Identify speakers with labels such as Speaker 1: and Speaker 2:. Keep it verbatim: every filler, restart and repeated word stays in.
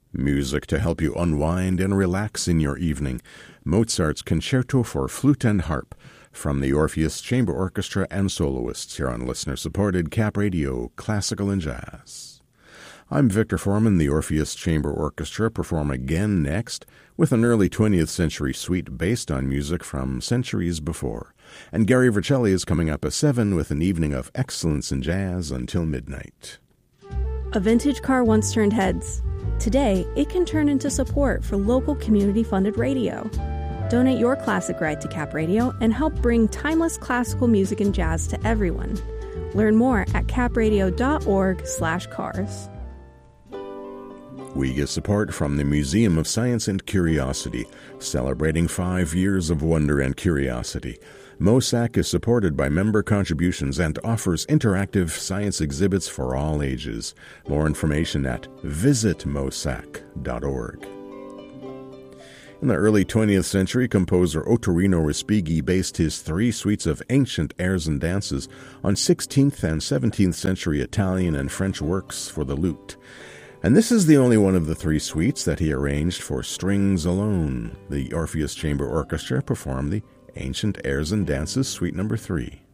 Speaker 1: Music to help you unwind and relax in your evening. Mozart's Concerto for Flute and Harp from the Orpheus Chamber Orchestra and soloists here on listener-supported Cap Radio, Classical and Jazz. I'm Victor Foreman. The Orpheus Chamber Orchestra perform again next with an early twentieth century suite based on music from centuries before. And Gary Vercelli is coming up at seven with an evening of excellence in jazz until midnight.
Speaker 2: A vintage car once turned heads. Today, it can turn into support for local community-funded radio. Donate your classic ride to Cap Radio and help bring timeless classical music and jazz to everyone. Learn more at capradio.org slash cars.
Speaker 1: We get support from the Museum of Science and Curiosity, celebrating five years of wonder and curiosity. MOSAC is supported by member contributions and offers interactive science exhibits for all ages. More information at visit mosac dot org. In the early twentieth century, composer Ottorino Respighi based his three suites of ancient airs and dances on sixteenth and seventeenth century Italian and French works for the lute. And this is the only one of the three suites that he arranged for strings alone. The Orpheus Chamber Orchestra performed the Ancient Airs and Dances, Suite Number three.